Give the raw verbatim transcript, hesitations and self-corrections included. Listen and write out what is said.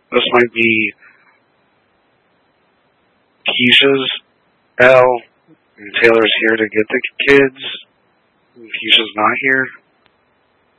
This might be Keisha's L, and Taylor's here to get the kids. Keisha's not here.